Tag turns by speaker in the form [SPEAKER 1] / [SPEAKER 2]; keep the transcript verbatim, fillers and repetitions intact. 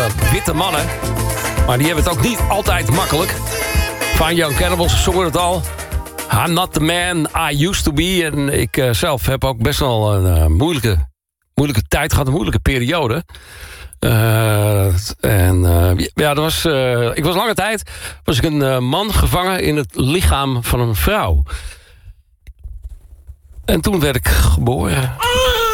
[SPEAKER 1] witte mannen. Maar die hebben het ook niet altijd makkelijk. Fine Young Cannibals zongen het al. I'm not the man I used to be. En ik uh, zelf heb ook best wel een uh, moeilijke, moeilijke tijd gehad. Een moeilijke periode. Uh, en uh, ja, dat was, uh, ik was lange tijd was ik een uh, man gevangen in het lichaam van een vrouw. En toen werd ik geboren.